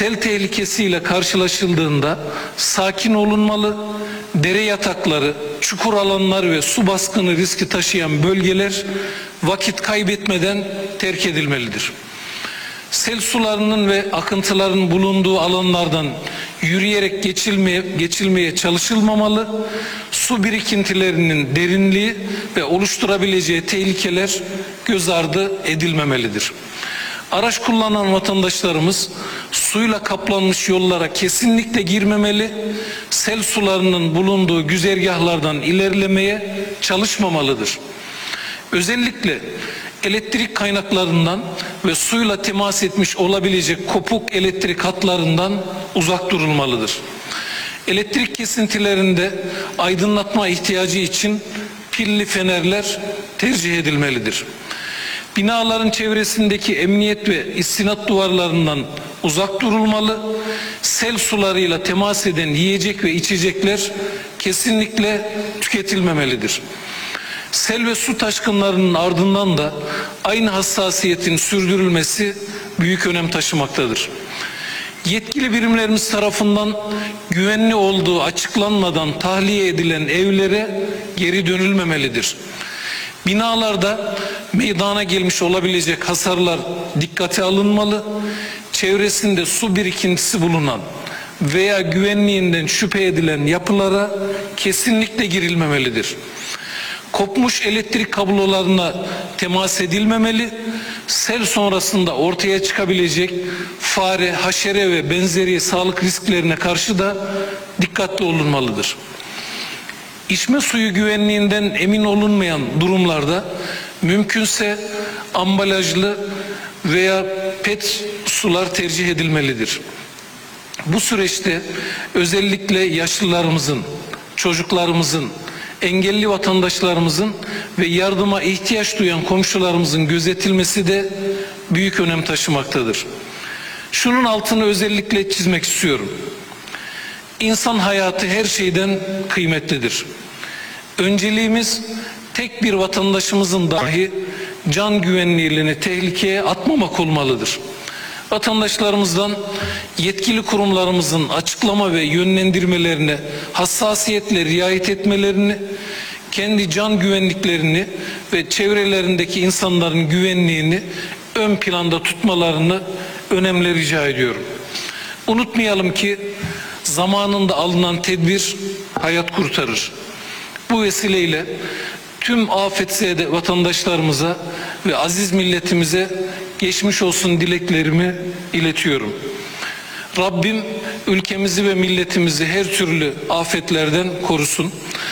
sel tehlikesiyle karşılaşıldığında sakin olunmalı, dere yatakları, çukur alanlar ve su baskını riski taşıyan bölgeler vakit kaybetmeden terk edilmelidir. Sel sularının ve akıntıların bulunduğu alanlardan yürüyerek geçilmeye çalışılmamalı, su birikintilerinin derinliği ve oluşturabileceği tehlikeler göz ardı edilmemelidir. Araç kullanan vatandaşlarımız suyla kaplanmış yollara kesinlikle girmemeli, sel sularının bulunduğu güzergahlardan ilerlemeye çalışmamalıdır. Özellikle elektrik kaynaklarından ve suyla temas etmiş olabilecek kopuk elektrik hatlarından uzak durulmalıdır. Elektrik kesintilerinde aydınlatma ihtiyacı için pilli fenerler tercih edilmelidir. Binaların çevresindeki emniyet ve istinat duvarlarından uzak durulmalı, sel sularıyla temas eden yiyecek ve içecekler kesinlikle tüketilmemelidir. Sel ve su taşkınlarının ardından da aynı hassasiyetin sürdürülmesi büyük önem taşımaktadır. Yetkili birimlerimiz tarafından güvenli olduğu açıklanmadan tahliye edilen evlere geri dönülmemelidir. Binalarda meydana gelmiş olabilecek hasarlar dikkate alınmalı, çevresinde su birikintisi bulunan veya güvenliğinden şüphe edilen yapılara kesinlikle girilmemelidir. Kopmuş elektrik kablolarına temas edilmemeli, sel sonrasında ortaya çıkabilecek fare, haşere ve benzeri sağlık risklerine karşı da dikkatli olunmalıdır. İçme suyu güvenliğinden emin olunmayan durumlarda mümkünse ambalajlı veya PET sular tercih edilmelidir. Bu süreçte özellikle yaşlılarımızın, çocuklarımızın, engelli vatandaşlarımızın ve yardıma ihtiyaç duyan komşularımızın gözetilmesi de büyük önem taşımaktadır. Şunun altını özellikle çizmek istiyorum. İnsan hayatı her şeyden kıymetlidir. Önceliğimiz tek bir vatandaşımızın dahi can güvenliğini tehlikeye atmamak olmalıdır. Vatandaşlarımızdan yetkili kurumlarımızın açıklama ve yönlendirmelerine hassasiyetle riayet etmelerini, kendi can güvenliklerini ve çevrelerindeki insanların güvenliğini ön planda tutmalarını önemli rica ediyorum. Unutmayalım ki zamanında alınan tedbir hayat kurtarır. Bu vesileyle tüm afetzede vatandaşlarımıza ve aziz milletimize geçmiş olsun dileklerimi iletiyorum. Rabbim ülkemizi ve milletimizi her türlü afetlerden korusun.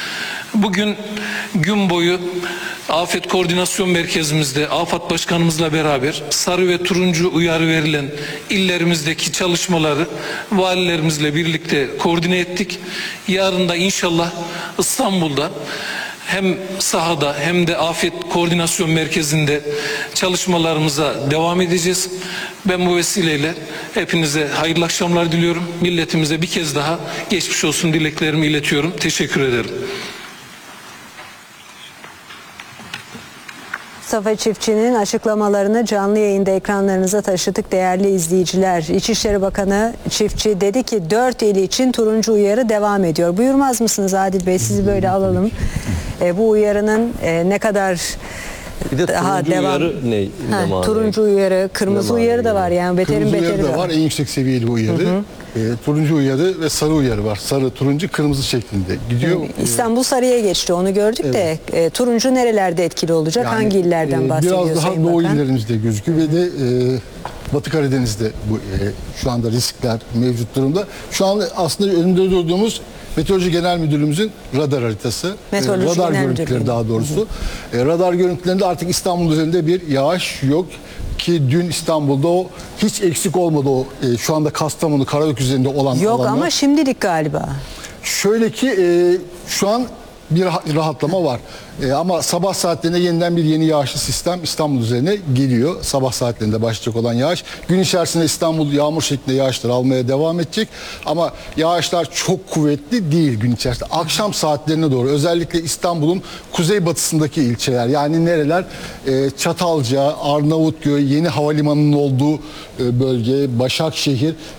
Bugün gün boyu Afet Koordinasyon Merkezimizde AFAD Başkanımızla beraber sarı ve turuncu uyarı verilen illerimizdeki çalışmaları valilerimizle birlikte koordine ettik. Yarın da inşallah İstanbul'da hem sahada hem de Afet Koordinasyon Merkezi'nde çalışmalarımıza devam edeceğiz. Ben bu vesileyle hepinize hayırlı akşamlar diliyorum. Milletimize bir kez daha geçmiş olsun dileklerimi iletiyorum. Teşekkür ederim. Mustafa Çiftçi'nin açıklamalarını canlı yayında ekranlarınıza taşıdık değerli izleyiciler. İçişleri Bakanı Çiftçi dedi ki 4 il için turuncu uyarı devam ediyor. Buyurmaz mısınız Adil Bey, sizi böyle alalım. Bu uyarının ne kadar bir de daha turuncu devam... uyarı ne? Turuncu uyarı, kırmızı uyarı da var yani beterin beteri de var. En yüksek seviyeli uyarı. Turuncu uyarı ve sarı uyarı var. Sarı, turuncu, kırmızı şeklinde gidiyor. İstanbul sarıya geçti, onu gördük de turuncu nerelerde etkili olacak? Yani, hangi illerden bahsediyor biraz daha Sayın doğu Bakan? illerimizde gözüküyor ve de Batı Karadeniz'de bu şu anda riskler mevcut durumda. Şu an aslında önünde durduğumuz Meteoroloji Genel Müdürlüğümüzün radar haritası, radar görüntüleri daha doğrusu. Radar görüntülerinde artık İstanbul üzerinde bir yağış yok ki dün İstanbul'da o hiç eksik olmadı, o şu anda Kastamonu, Karabük üzerinde olan yok alanlar. Ama şimdilik galiba. Şöyle ki şu an bir rahatlama var. Ama sabah saatlerinde yeniden bir yeni yağışlı sistem İstanbul üzerine geliyor. Sabah saatlerinde başlayacak olan yağış. Gün içerisinde İstanbul yağmur şeklinde yağışlar almaya devam edecek. Ama yağışlar çok kuvvetli değil gün içerisinde. Akşam saatlerine doğru özellikle İstanbul'un kuzeybatısındaki ilçeler, yani nereler? Çatalca, Arnavutköy, Yeni Havalimanı'nın olduğu bölge, Başakşehir